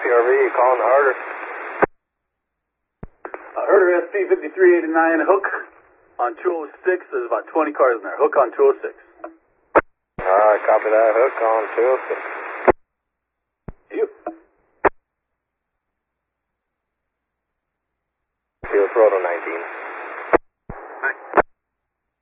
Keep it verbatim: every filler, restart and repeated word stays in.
R V, you calling the Herder? Uh, Herder S P fifty-three eighty-nine, hook on two oh six. There's about twenty cars in there. Hook on two oh six. Alright, copy that. Hook on two oh six. You. Field Road on nineteen.